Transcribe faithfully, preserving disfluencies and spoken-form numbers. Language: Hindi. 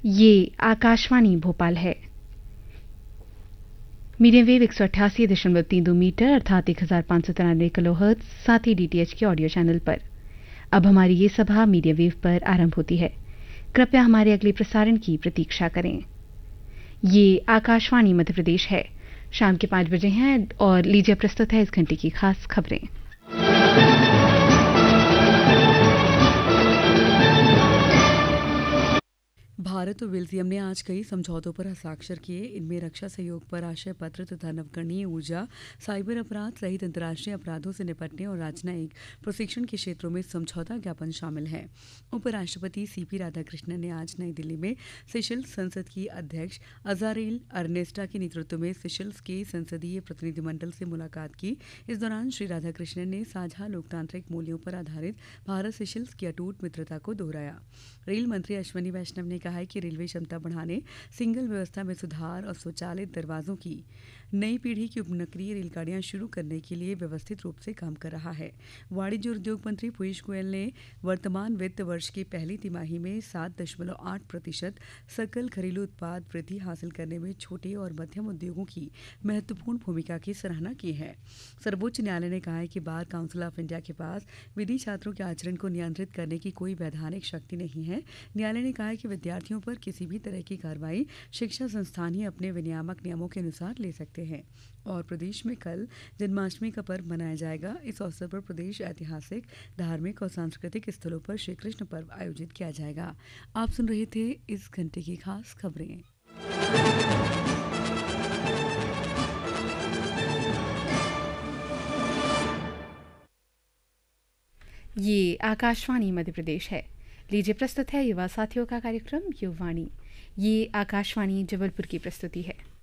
ये आकाशवाणी भोपाल है। मीडियम वेव एक सौ अट्ठासी दशमलव तीन दो मीटर अर्थात एक हजार पाँच सौ तिरानवे किलो हर्ट्ज, साथ ही डीटीएच के ऑडियो चैनल पर। अब हमारी ये सभा मीडियम वेव पर आरंभ होती है। कृपया हमारे अगले प्रसारण की प्रतीक्षा करें। ये आकाशवाणी मध्य प्रदेश है। शाम के पाँच बजे हैं और लीजिए प्रस्तुत है इस घंटे की खास खबरें। भारत और बेल्जियम ने आज कई समझौतों पर हस्ताक्षर किए। इनमें रक्षा सहयोग पर आशय पत्र तथा नवकरणीय ऊर्जा, साइबर अपराध सहित अंतर्राष्ट्रीय अपराधों से निपटने और राजनयिक प्रशिक्षण के क्षेत्रों में समझौता ज्ञापन शामिल है। उपराष्ट्रपति सीपी राधाकृष्णन ने आज नई दिल्ली में सेशल्स संसद की अध्यक्ष अजारेल अर्नेस्टा के नेतृत्व में सेशल्स के संसदीय प्रतिनिधिमंडल से मुलाकात की। इस दौरान श्री राधाकृष्णन ने साझा लोकतांत्रिक मूल्यों पर आधारित भारत सेशल्स की अटूट मित्रता को दोहराया। रेल मंत्री अश्विनी वैष्णव ने कहा है कि रेलवे क्षमता बढ़ाने, सिंगल व्यवस्था में सुधार और स्वचालित दरवाजों की नई पीढ़ी की उपनगरीय रेलगाड़ियां शुरू करने के लिए व्यवस्थित रूप से काम कर रहा है। वाणिज्य और उद्योग मंत्री पीयूष गोयल ने वर्तमान वित्त वर्ष की पहली तिमाही में सात दशमलव आठ प्रतिशत सकल घरेलू उत्पाद वृद्धि हासिल करने में छोटे और मध्यम उद्योगों की महत्वपूर्ण भूमिका की सराहना की है। सर्वोच्च न्यायालय ने कहा है कि बार काउंसिल ऑफ इंडिया के पास विधि छात्रों के आचरण को नियंत्रित करने की कोई वैधानिक शक्ति नहीं है। न्यायालय ने कहा है कि विद्यार्थियों पर किसी भी तरह की कार्रवाई शिक्षा संस्थान ही अपने विनियामक नियमों के अनुसार ले सकते हैं। और प्रदेश में कल जन्माष्टमी का पर्व मनाया जाएगा। इस अवसर पर प्रदेश ऐतिहासिक, धार्मिक और सांस्कृतिक स्थलों पर श्री कृष्ण पर्व आयोजित किया जाएगा। आप सुन रहे थे इस घंटे की खास खबरें। ये आकाशवाणी मध्य प्रदेश है। लीजिए प्रस्तुत है युवा साथियों का कार्यक्रम युवावाणी। ये आकाशवाणी जबलपुर की प्रस्तुति है।